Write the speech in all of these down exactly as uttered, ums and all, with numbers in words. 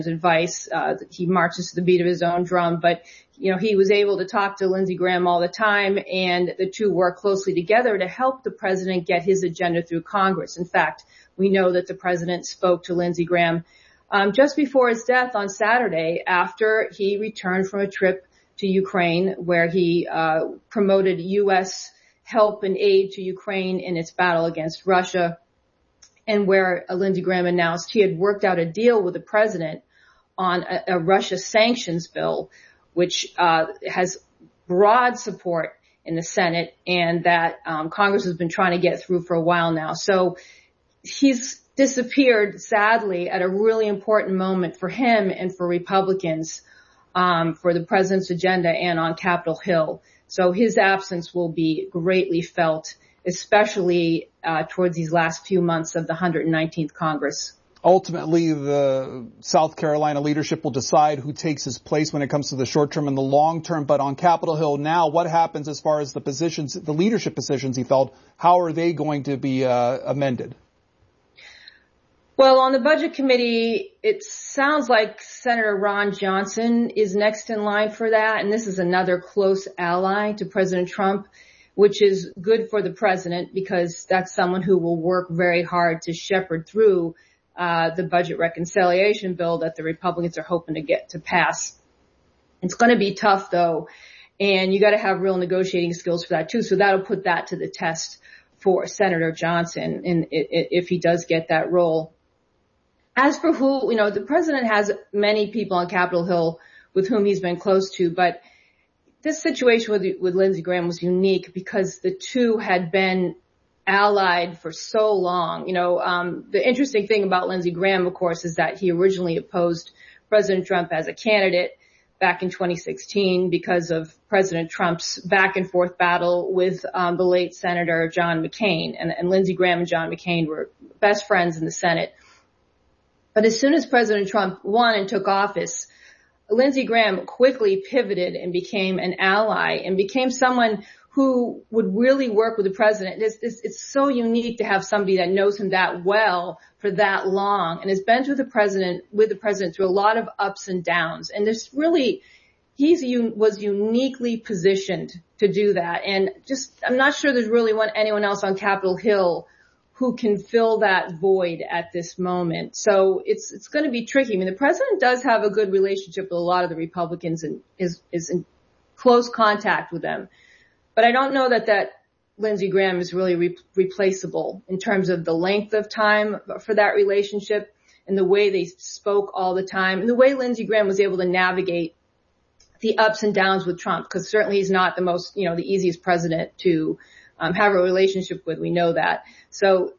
advice. Uh, he marches to the beat of his own drum, but, you know, he was able to talk to Lindsey Graham all the time, and the two work closely together to help the president get his agenda through Congress. In fact, we know that the president spoke to Lindsey Graham um, just before his death on Saturday after he returned from a trip to Ukraine where he uh, promoted U S help and aid to Ukraine in its battle against Russia, and where uh, Lindsey Graham announced he had worked out a deal with the president on a, a Russia sanctions bill, which uh, has broad support in the Senate and that um, Congress has been trying to get through for a while now. So he's disappeared, sadly, at a really important moment for him and for Republicans, um, for the president's agenda and on Capitol Hill. So his absence will be greatly felt, especially uh, towards these last few months of the one hundred nineteenth Congress. Ultimately, the South Carolina leadership will decide who takes his place when it comes to the short term and the long term. But on Capitol Hill now, what happens as far as the positions, the leadership positions he felt? How are they going to be uh, amended? Well, on the Budget Committee, it sounds like Senator Ron Johnson is next in line for that. And this is another close ally to President Trump, which is good for the president because that's someone who will work very hard to shepherd through uh the budget reconciliation bill that the Republicans are hoping to get to pass. It's going to be tough, though, and you got to have real negotiating skills for that, too. So that'll put that to the test for Senator Johnson and if he does get that role. As for who, you know, the president has many people on Capitol Hill with whom he's been close to, but this situation with, with Lindsey Graham was unique because the two had been allied for so long. You know, um, the interesting thing about Lindsey Graham, of course, is that he originally opposed President Trump as a candidate back in twenty sixteen because of President Trump's back and forth battle with um, the late Senator John McCain. And, and Lindsey Graham and John McCain were best friends in the Senate. But as soon as President Trump won and took office, Lindsey Graham quickly pivoted and became an ally and became someone who would really work with the president. It's, it's, it's so unique to have somebody that knows him that well for that long and has been with the president, with the president through a lot of ups and downs. And there's really, he's was uniquely positioned to do that. And just, I'm not sure there's really one, anyone else on Capitol Hill who can fill that void at this moment. So it's, it's going to be tricky. I mean, the president does have a good relationship with a lot of the Republicans and is, is in close contact with them. But I don't know that that Lindsey Graham is really re- replaceable in terms of the length of time for that relationship and the way they spoke all the time and the way Lindsey Graham was able to navigate the ups and downs with Trump, because certainly he's not the most, you know, the easiest president to um, have a relationship with. We know that. So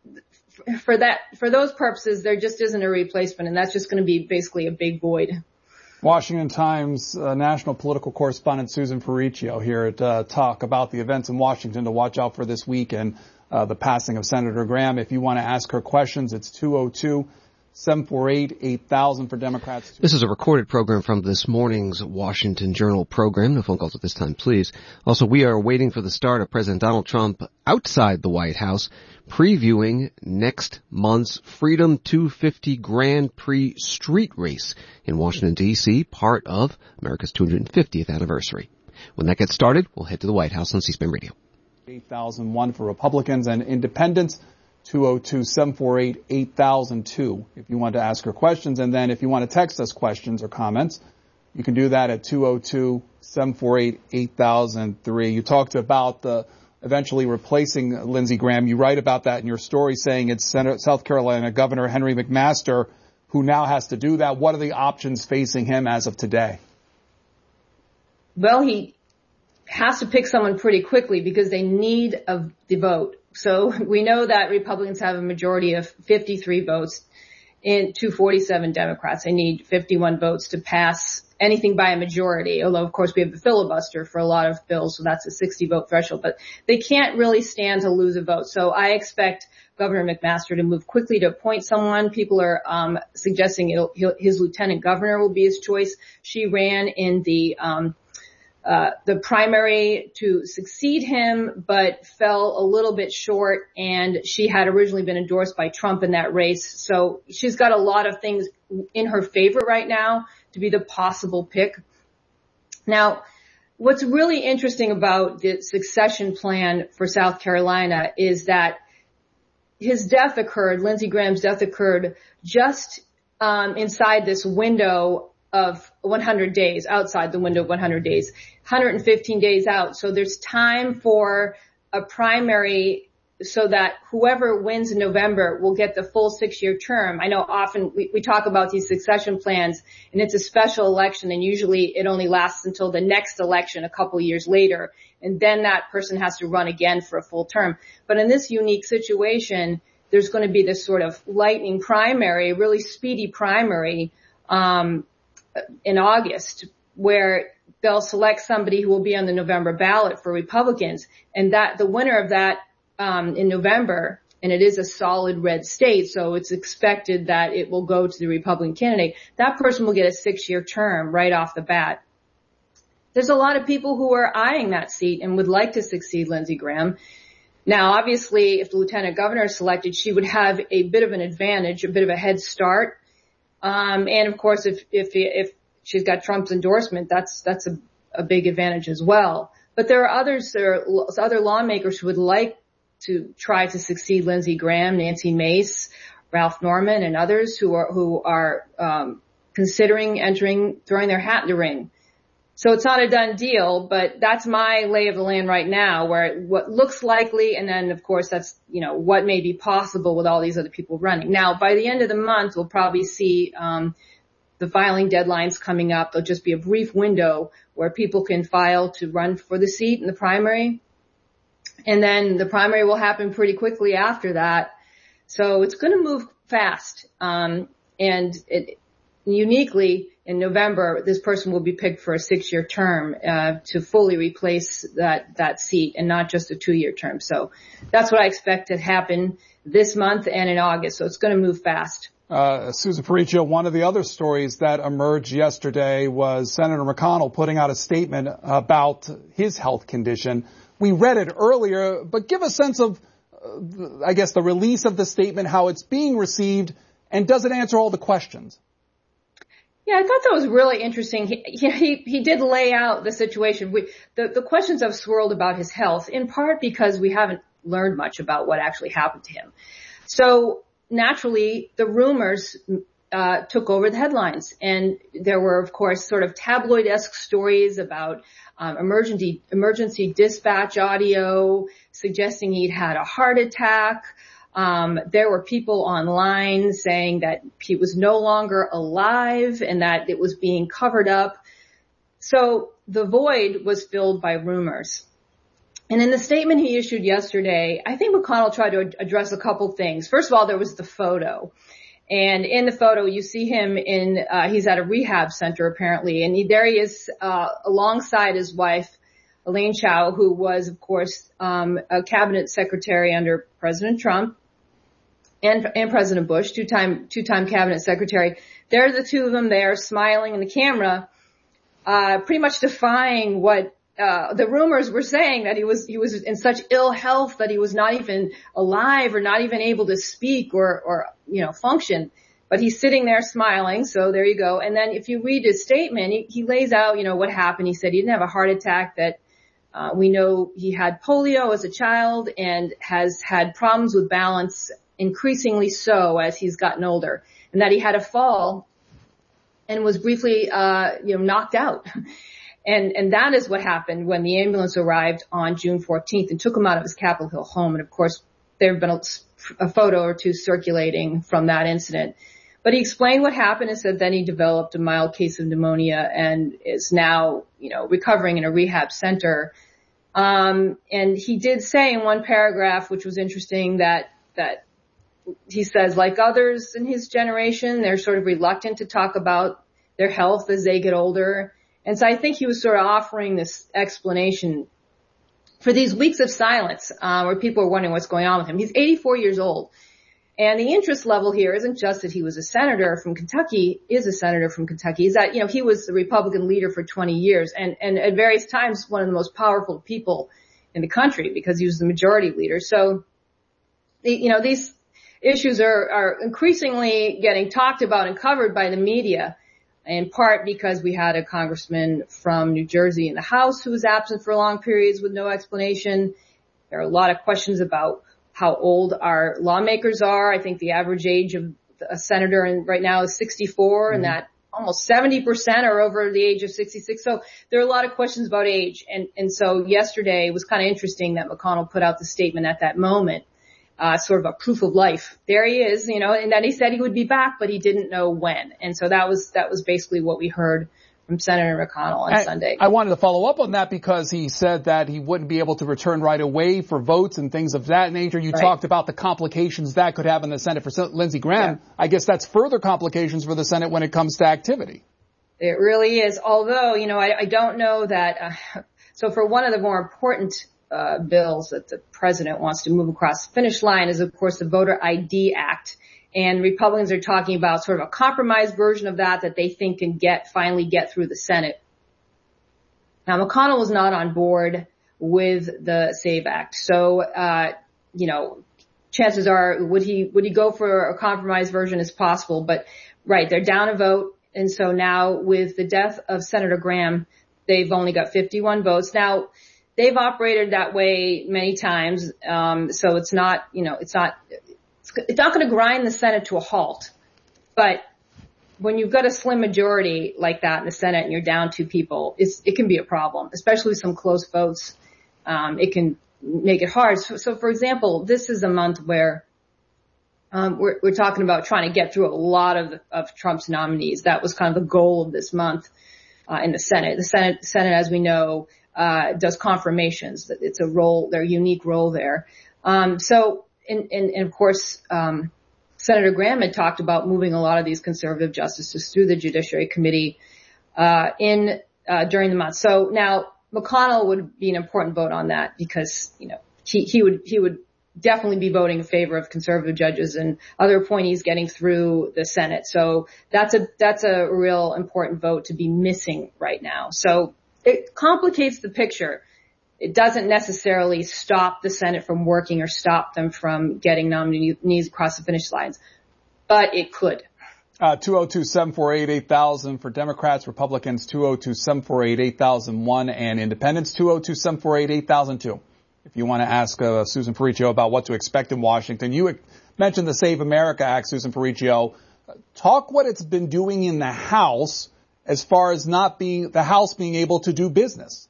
for that, for those purposes, there just isn't a replacement, and that's just going to be basically a big void. Washington Times uh, national political correspondent Susan Ferricchio here to uh, talk about the events in Washington to watch out for this week and uh, the passing of Senator Graham. If you want to ask her questions, it's two oh two, seven four eight, eight thousand for Democrats. This is a recorded program from this morning's Washington Journal program. No phone calls at this time, please. Also, we are waiting for the start of President Donald Trump outside the White House, previewing next month's Freedom two fifty Grand Prix street race in Washington, D C, part of America's two hundred fiftieth anniversary. When that gets started, we'll head to the White House on C-SPAN Radio. eight thousand one for Republicans and Independents, two oh two, seven four eight, eight thousand two if you want to ask her questions. And then if you want to text us questions or comments, you can do that at two oh two, seven four eight, eight thousand three. You talked about the eventually replacing Lindsey Graham. You write about that in your story, saying it's Senator, South Carolina Governor Henry McMaster who now has to do that. What are the options facing him as of today? Well, he has to pick someone pretty quickly because they need a, the vote. So we know that Republicans have a majority of fifty-three votes in two forty-seven Democrats. They need fifty-one votes to pass anything by a majority, although, of course, we have the filibuster for a lot of bills, so that's a sixty vote threshold. But they can't really stand to lose a vote. So I expect Governor McMaster to move quickly to appoint someone. People are um suggesting it'll, he'll, his lieutenant governor will be his choice. She ran in the um uh, the primary to succeed him, but fell a little bit short, and she had originally been endorsed by Trump in that race. So she's got a lot of things in her favor right now to be the possible pick. Now, what's really interesting about the succession plan for South Carolina is that his death occurred, Lindsey Graham's death occurred just um, inside this window of one hundred days, outside the window of one hundred days, one hundred fifteen days out. So there's time for a primary so that whoever wins in November will get the full six-year term. I know often we, we talk about these succession plans, and it's a special election, and usually it only lasts until the next election a couple years later, and then that person has to run again for a full term. But in this unique situation, there's going to be this sort of lightning primary, really speedy primary um, in August, where they'll select somebody who will be on the November ballot for Republicans, and that the winner of that Um, in November, and it is a solid red state, so it's expected that it will go to the Republican candidate. That person will get a six-year term right off the bat. There's a lot of people who are eyeing that seat and would like to succeed Lindsey Graham. Now, obviously, if the lieutenant governor is selected, she would have a bit of an advantage, a bit of a head start. Um, and of course, if if if she's got Trump's endorsement, that's that's a, a big advantage as well. But there are others, there are other lawmakers who would like to try to succeed Lindsey Graham, Nancy Mace, Ralph Norman, and others who are who are um, considering entering, throwing their hat in the ring. So it's not a done deal, but that's my lay of the land right now, where what looks likely, and then of course that's you know what may be possible with all these other people running. Now, by the end of the month, we'll probably see um, the filing deadlines coming up. There'll just be a brief window where people can file to run for the seat in the primary. And then the primary will happen pretty quickly after that. So it's going to move fast. Um, and it, uniquely in November, this person will be picked for a six-year term, uh, to fully replace that, that seat and not just a two-year term. So that's what I expect to happen this month and in August. So it's going to move fast. Uh, Susan Paricchio, one of the other stories that emerged yesterday was Senator McConnell putting out a statement about his health condition. We read it earlier, but give a sense of, uh, I guess, the release of the statement, how it's being received, and does it answer all the questions? Yeah, I thought that was really interesting. He he, he did lay out the situation. We, the, the questions have swirled about his health, in part because we haven't learned much about what actually happened to him. So naturally, the rumors uh took over the headlines, and there were, of course, sort of tabloid-esque stories about Um, emergency, emergency dispatch audio suggesting he'd had a heart attack. Um, there were people online saying that he was no longer alive and that it was being covered up. So the void was filled by rumors. And in the statement he issued yesterday, I think McConnell tried to address a couple things. First of all, there was the photo. And in the photo, you see him in, uh, he's at a rehab center apparently, and he, there he is, uh, alongside his wife, Elaine Chao, who was, of course, um, a cabinet secretary under President Trump and, and President Bush, two-time, two-time cabinet secretary. There are the two of them there smiling in the camera, uh, pretty much defying what Uh, the rumors were saying that he was, he was in such ill health that he was not even alive or not even able to speak or, or, you know, function. But he's sitting there smiling. So there you go. And then if you read his statement, he, he lays out, you know, what happened. He said he didn't have a heart attack, that, uh, we know he had polio as a child and has had problems with balance, increasingly so as he's gotten older, and that he had a fall and was briefly, uh, you know, knocked out. And, and that is what happened when the ambulance arrived on June fourteenth and took him out of his Capitol Hill home. And of course, there have been a, a photo or two circulating from that incident. But he explained what happened and said then he developed a mild case of pneumonia and is now, you know, recovering in a rehab center. Um, and he did say in one paragraph, which was interesting, that, that he says, like others in his generation, they're sort of reluctant to talk about their health as they get older. And so I think he was sort of offering this explanation for these weeks of silence, uh, where people are wondering what's going on with him. He's eighty-four years old. And the interest level here isn't just that he was a senator from Kentucky, is a senator from Kentucky, is that, you know, he was the Republican leader for twenty years and, and at various times one of the most powerful people in the country because he was the majority leader. So, you know, these issues are, are increasingly getting talked about and covered by the media, in part because we had a congressman from New Jersey in the House who was absent for long periods with no explanation. There are a lot of questions about how old our lawmakers are. I think the average age of a senator right now is sixty-four, mm-hmm. and that almost seventy percent are over the age of sixty-six. So there are a lot of questions about age. And, and so yesterday it was kind of interesting that McConnell put out the statement at that moment, uh, sort of a proof of life. There he is, you know, and then he said he would be back, but he didn't know when. And so that was, that was basically what we heard from Senator McConnell on I, Sunday. I wanted to follow up on that because he said that he wouldn't be able to return right away for votes and things of that nature. You right. talked about the complications that could have in the Senate for Lindsey Graham. Yeah. I guess that's further complications for the Senate when it comes to activity. It really is. Although, you know, I, I don't know that. Uh, so for one of the more important uh, bills that the president wants to move across the finish line is, of course, the Voter I D Act. And Republicans are talking about sort of a compromise version of that that they think can get, finally get through the Senate. Now, McConnell was not on board with the SAVE Act. So, uh, you know, chances are, would he, would he go for a compromise version as possible? But, right, they're down a vote. And so now with the death of Senator Graham, they've only got fifty-one votes. Now, they've operated that way many times. Um, so it's not, you know, it's not, it's not going to grind the Senate to a halt, but when you've got a slim majority like that in the Senate and you're down two people, it's, it can be a problem, especially with some close votes. Um, it can make it hard. So, so, for example, this is a month where um, we're, we're talking about trying to get through a lot of, of Trump's nominees. That was kind of the goal of this month uh, in the Senate. The Senate, Senate, as we know, uh, does confirmations. It's a role, their unique role there. Um, so. And, and, and of course, um, Senator Graham had talked about moving a lot of these conservative justices through the Judiciary Committee, uh, in, uh, during the month. So now McConnell would be an important vote on that because, you know, he, he would, he would definitely be voting in favor of conservative judges and other appointees getting through the Senate. So that's a, that's a real important vote to be missing right now. So it complicates the picture. It doesn't necessarily stop the Senate from working or stop them from getting nominees across the finish lines, but it could. Uh, two oh two, seven four eight, eight thousand for Democrats, Republicans, two oh two, seven four eight, eight thousand one, and Independents, two oh two, seven four eight, eight thousand two. If you want to ask uh, Susan Ferricchio about what to expect in Washington. You mentioned the Save America Act, Susan Ferricchio. Talk what it's been doing in the House as far as not being, the House being able to do business.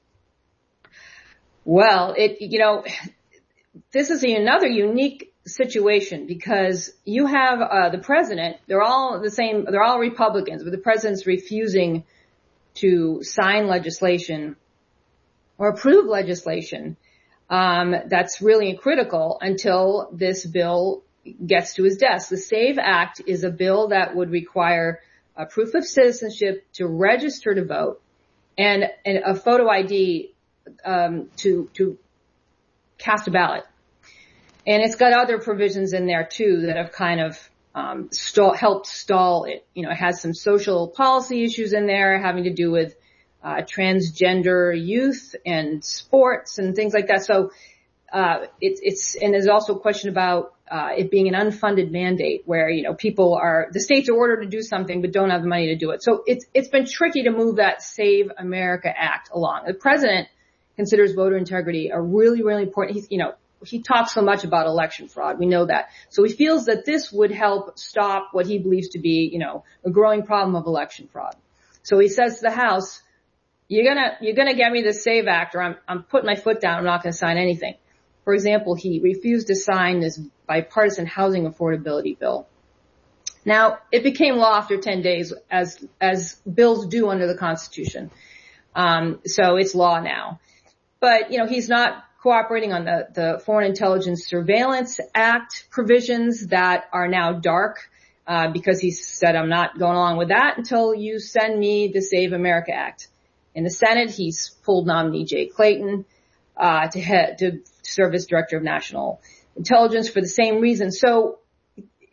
Well, it, you know, this is another unique situation because you have, uh, the president, they're all the same, they're all Republicans, but the president's refusing to sign legislation or approve legislation, um, that's really critical until this bill gets to his desk. The SAVE Act is a bill that would require a proof of citizenship to register to vote and, and a photo I D Um, to, to cast a ballot. And it's got other provisions in there too that have kind of, um, stall, helped stall it. You know, it has some social policy issues in there having to do with, uh, transgender youth and sports and things like that. So, uh, it's, it's, and there's also a question about, uh, it being an unfunded mandate where, you know, people are, the states are ordered to do something but don't have the money to do it. So it's, it's been tricky to move that Save America Act along. The president considers voter integrity a really, really important, he's, you know, he talks so much about election fraud. We know that. So he feels that this would help stop what he believes to be, you know, a growing problem of election fraud. So he says to the House, you're gonna, you're gonna get me the SAVE Act or I'm, I'm putting my foot down. I'm not gonna sign anything. For example, he refused to sign this bipartisan housing affordability bill. Now, it became law after ten days as, as bills do under the Constitution. Um, so it's law now. But, you know, he's not cooperating on the, the Foreign Intelligence Surveillance Act provisions that are now dark, uh, because he said, I'm not going along with that until you send me the Save America Act. In the Senate, he's pulled nominee Jay Clayton, uh, to head, to serve as Director of National Intelligence for the same reason. So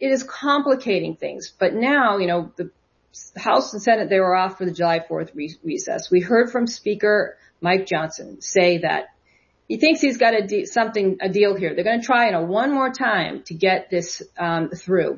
it is complicating things. But now, you know, the House and Senate, they were off for the July fourth re- recess. We heard from Speaker Mike Johnson say that he thinks he's got a de- something, a deal here. They're going to try, you know, one more time to get this um, through.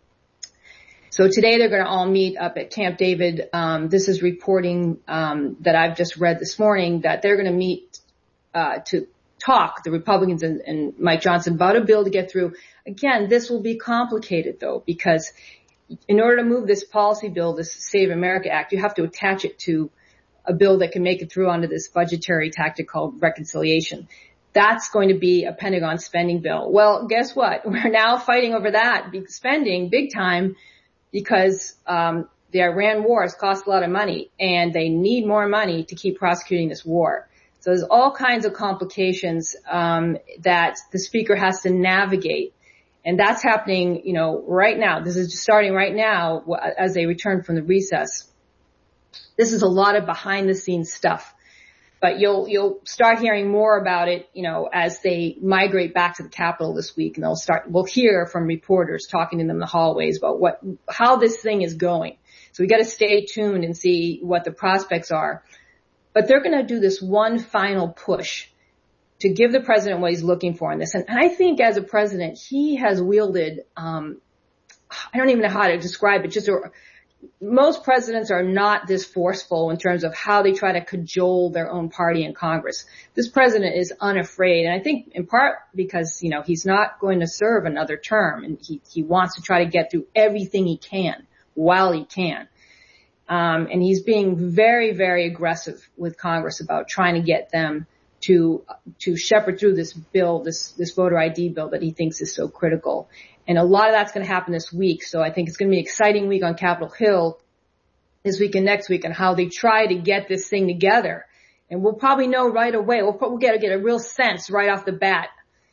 So today they're going to all meet up at Camp David. Um, this is reporting um, that I've just read this morning that they're going to meet uh, to talk, the Republicans and, and Mike Johnson, about a bill to get through. Again, this will be complicated, though, because in order to move this policy bill, this Save America Act, you have to attach it to a bill that can make it through onto this budgetary tactic called reconciliation. That's going to be a Pentagon spending bill. Well, guess what? We're now fighting over that big spending big time because um the Iran war has cost a lot of money, and they need more money to keep prosecuting this war. So there's all kinds of complications um that the Speaker has to navigate. And that's happening, you know, right now. This is just starting right now as they return from the recess. This is a lot of behind the scenes stuff, but you'll, you'll start hearing more about it, you know, as they migrate back to the Capitol this week, and they'll start, we'll hear from reporters talking to them in the hallways about what, how this thing is going. So we got to stay tuned and see what the prospects are. But they're going to do this one final push to give the president what he's looking for in this. And I think as a president, he has wielded, um, I don't even know how to describe it, just a, most presidents are not this forceful in terms of how they try to cajole their own party in Congress. This president is unafraid, and I think in part because, you know, he's not going to serve another term, and he, he wants to try to get through everything he can while he can. Um, and he's being very, very aggressive with Congress about trying to get them to, to shepherd through this bill, this, this voter I D bill that he thinks is so critical. And a lot of that's going to happen this week. So I think it's going to be an exciting week on Capitol Hill this week and next week on how they try to get this thing together. And we'll probably know right away. We'll, we'll get, get a real sense right off the bat,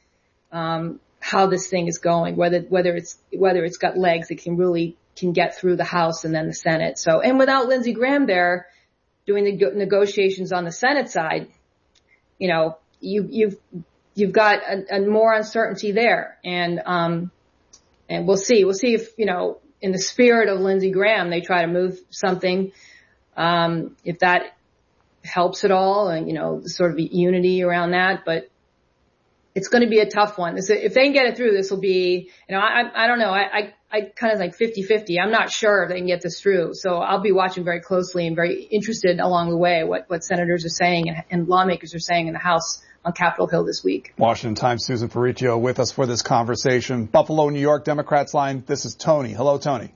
um, how this thing is going, whether, whether it's, whether it's got legs, it can really, can get through the House and then the Senate. So, and without Lindsey Graham there doing the negotiations on the Senate side, you know, you, you've, you've got a, a more uncertainty there. And, um, and we'll see, we'll see if, you know, in the spirit of Lindsey Graham, they try to move something, um, if that helps at all, and, you know, sort of unity around that. But it's going to be a tough one. This, if they can get it through, this will be, you know, I, I don't know. I, I, I kind of like fifty-fifty. I'm not sure if they can get this through. So I'll be watching very closely and very interested along the way what, what senators are saying and, and lawmakers are saying in the House on Capitol Hill this week. Washington Times' Susan Ferricchio with us for this conversation. Buffalo, New York, Democrats line. This is Tony. Hello, Tony.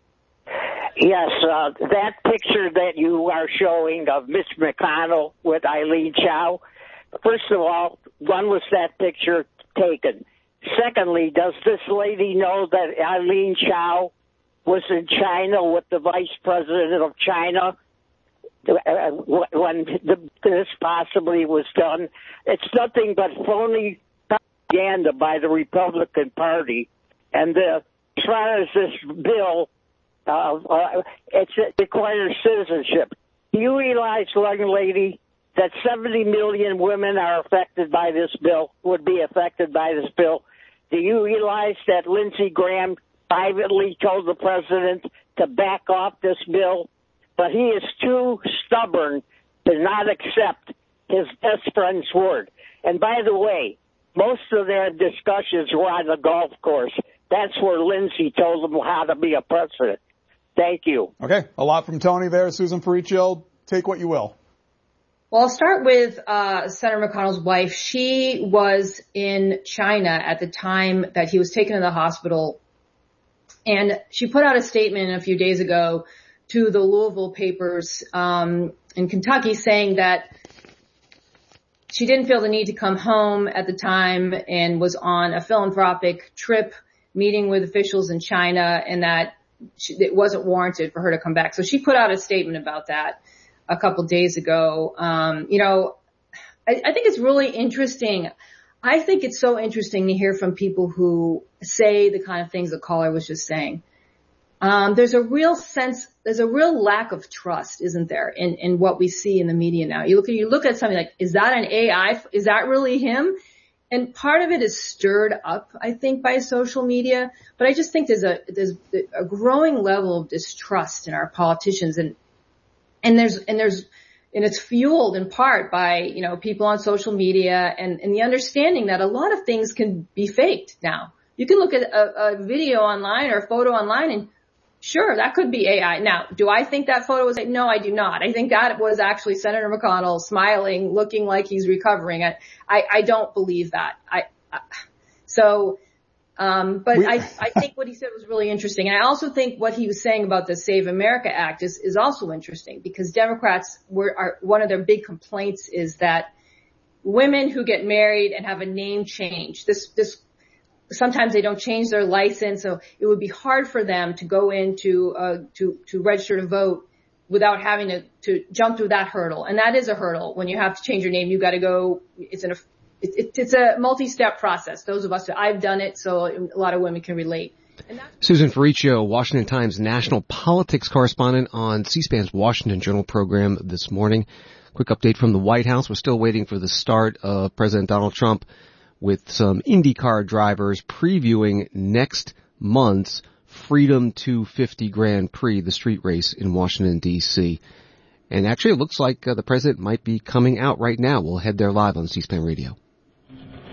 Yes, uh, that picture that you are showing of Mister McConnell with Eileen Chao, first of all, when was that picture taken? Secondly, does this lady know that Eileen Chao was in China with the vice president of China when this possibly was done? It's nothing but phony propaganda by the Republican Party. And uh, as far as this bill, uh, uh, it's, it requires citizenship. Do you realize, young lady, that seventy million women are affected by this bill, would be affected by this bill? Do you realize that Lindsey Graham privately told the president to back off this bill? But he is too stubborn to not accept his best friend's word. And by the way, most of their discussions were on the golf course. That's where Lindsey told them how to be a president. Thank you. Okay, a lot from Tony there. Susan Ferricchio, take what you will. Well, I'll start with uh Senator McConnell's wife. She was in China at the time that he was taken to the hospital, and she put out a statement a few days ago to the Louisville papers um in Kentucky saying that she didn't feel the need to come home at the time and was on a philanthropic trip meeting with officials in China, and that she, it wasn't warranted for her to come back. So she put out a statement about that a couple days ago. Um, you know, I, I think it's really interesting. I think it's so interesting to hear from people who say the kind of things the caller was just saying. Um, there's a real sense, there's a real lack of trust, isn't there, in, in what we see in the media now. You look at, you look at something like, is that an A I? Is that really him? and part of it is stirred up, I think, by social media. But I just think there's a there's a growing level of distrust in our politicians, and and there's and there's and it's fueled in part by, you know, people on social media and, and the understanding that a lot of things can be faked now. You can look at a, a video online or a photo online and sure, that could be A I. Now, do I think that photo was, no, I do not. I think that was actually Senator McConnell smiling, looking like he's recovering. I, I, I don't believe that. I, I so, um, but we, I, I think what he said was really interesting. And I also think what he was saying about the Save America Act is, is also interesting because Democrats were, are, one of their big complaints is that women who get married and have a name change, this, this, sometimes they don't change their license, so it would be hard for them to go into, uh, to, to register to vote without having to, to jump through that hurdle. And that is a hurdle. When you have to change your name, you gotta go, it's an, it, it, it's a multi-step process. Those of us, I've done it, so a lot of women can relate. Susan Ferriccio, Washington Times national politics correspondent on C-SPAN's Washington Journal program this morning. Quick update from the White House. We're still waiting for the start of President Donald Trump with some IndyCar drivers previewing next month's Freedom two fifty Grand Prix, the street race in Washington, D C. And actually, it looks like uh, the president might be coming out right now. We'll head there live on C-SPAN Radio.